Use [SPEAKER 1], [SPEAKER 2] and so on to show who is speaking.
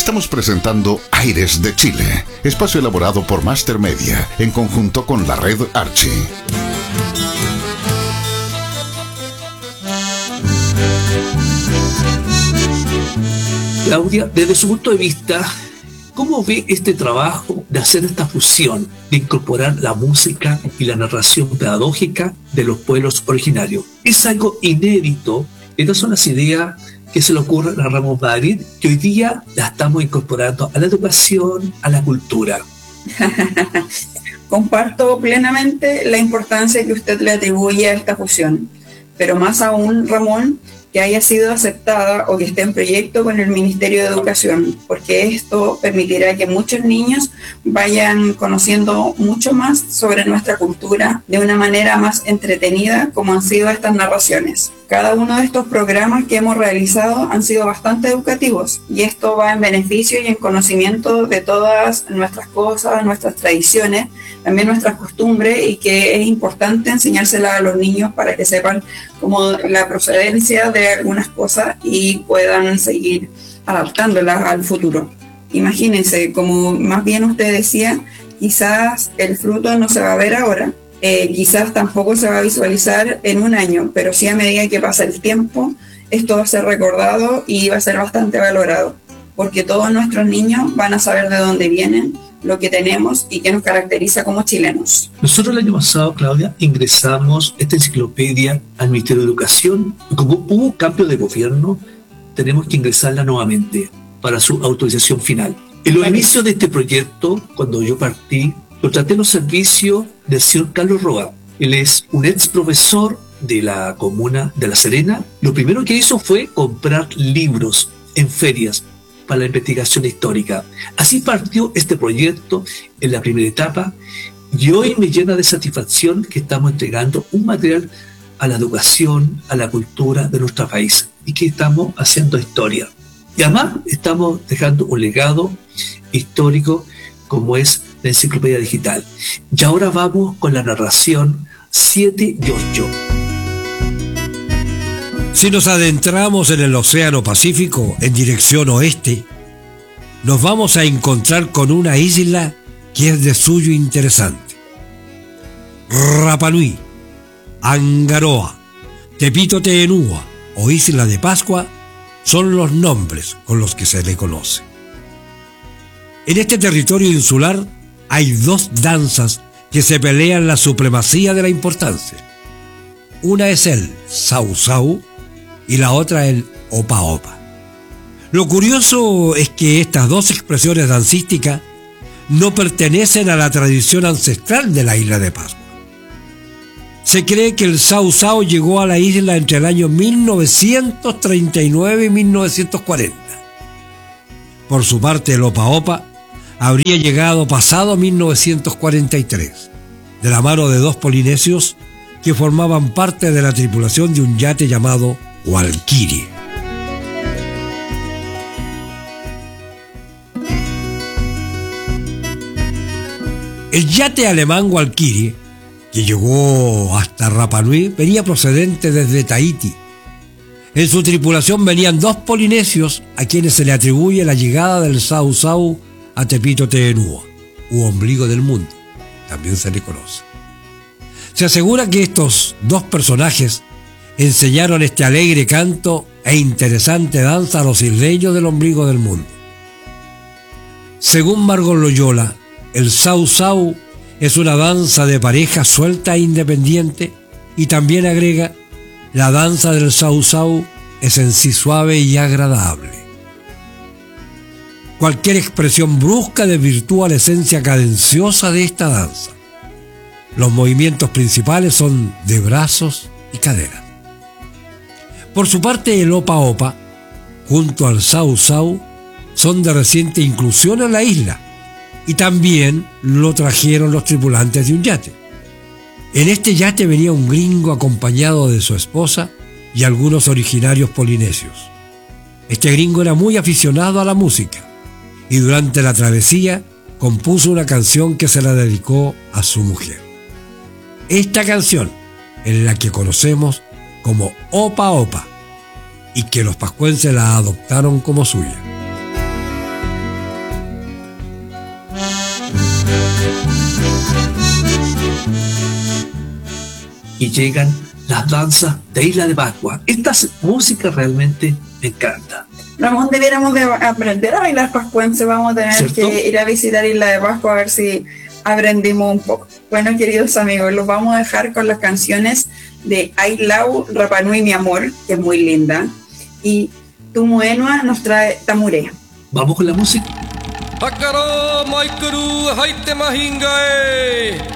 [SPEAKER 1] Estamos presentando Aires de Chile, espacio elaborado por Master Media, en conjunto con la red Archie.
[SPEAKER 2] Claudia, desde su punto de vista, ¿cómo ve este trabajo de hacer esta fusión, de incorporar la música y la narración pedagógica de los pueblos originarios? Es algo inédito. Estas son las ideas que se le ocurren a Ramón Madrid, que hoy día la estamos incorporando a la educación, a la cultura.
[SPEAKER 3] Comparto plenamente la importancia que usted le atribuye a esta fusión, pero más aún, Ramón, que haya sido aceptada o que esté en proyecto con el Ministerio de Educación, porque esto permitirá que muchos niños vayan conociendo mucho más sobre nuestra cultura de una manera más entretenida, como han sido estas narraciones. Cada uno de estos programas que hemos realizado han sido bastante educativos y esto va en beneficio y en conocimiento de todas nuestras cosas, nuestras tradiciones, también nuestras costumbres, y que es importante enseñárselas a los niños para que sepan como la procedencia de algunas cosas y puedan seguir adaptándolas al futuro. Imagínense, como más bien usted decía, quizás el fruto no se va a ver ahora, quizás tampoco se va a visualizar en un año, pero sí a medida que pasa el tiempo, esto va a ser recordado y va a ser bastante valorado, porque todos nuestros niños van a saber de dónde vienen, lo que tenemos y qué nos caracteriza como chilenos.
[SPEAKER 2] Nosotros el año pasado, Claudia, ingresamos esta enciclopedia al Ministerio de Educación y como hubo cambio de gobierno, tenemos que ingresarla nuevamente para su autorización final. En los inicios de este proyecto, cuando yo partí, contraté los servicios del señor Carlos Roa. Él es un ex profesor de la comuna de La Serena. Lo primero que hizo fue comprar libros en ferias para la investigación histórica. Así partió este proyecto en la primera etapa y hoy me llena de satisfacción que estamos entregando un material a la educación, a la cultura de nuestro país y que estamos haciendo historia. Y además estamos dejando un legado histórico como es la enciclopedia digital. Y ahora vamos con la narración 7 y 8.
[SPEAKER 4] Si nos adentramos en el Océano Pacífico en dirección oeste, nos vamos a encontrar con una isla que es de suyo interesante. Rapa Nui, Angaroa, Tepito Teenúa o Isla de Pascua son los nombres con los que se le conoce. En este territorio insular hay dos danzas que se pelean la supremacía de la importancia. Una es el Sau Sau y la otra el Opa Opa. Lo curioso es que estas dos expresiones dancísticas no pertenecen a la tradición ancestral de la isla de Pascua. Se cree que el Sau Sau llegó a la isla entre el año 1939 y 1940. Por su parte, el Opa Opa habría llegado pasado 1943, de la mano de dos polinesios que formaban parte de la tripulación de un yate llamado Walkirie. El yate alemán Walkirie, que llegó hasta Rapa Nui, venía procedente desde Tahití. En su tripulación venían dos polinesios a quienes se le atribuye la llegada del Sau Sau a Tepito Teenúa, u ombligo del mundo, también se le conoce. Se asegura que estos dos personajes enseñaron este alegre canto e interesante danza a los isleños del ombligo del mundo. Según Margot Loyola, el Sau Sau es una danza de pareja suelta e independiente, y también agrega, la danza del Sau Sau es en sí suave y agradable. Cualquier expresión brusca desvirtúa la esencia cadenciosa de esta danza. Los movimientos principales son de brazos y caderas. Por su parte, el Opa Opa, junto al Sau Sau, son de reciente inclusión en la isla, y también lo trajeron los tripulantes de un yate. En este yate venía un gringo acompañado de su esposa y algunos originarios polinesios. Este gringo era muy aficionado a la música y durante la travesía compuso una canción que se la dedicó a su mujer. Esta canción es la que conocemos como Opa Opa y que los pascuenses la adoptaron como suya.
[SPEAKER 2] y llegan las danzas de Isla de Pascua. Esta música realmente me encanta.
[SPEAKER 3] Ramón, debiéramos de aprender a bailar pascuense. Vamos a tener
[SPEAKER 2] ¿cierto?
[SPEAKER 3] que ir a visitar Isla de Pascua a ver si aprendimos un poco. Bueno, queridos amigos, los vamos a dejar con las canciones de Ailau, Rapanui Mi Amor, que es muy linda, y Tumuenua nos trae Tamuré.
[SPEAKER 2] Vamos con la música.
[SPEAKER 5] Hakaro maikuru haite mahingae.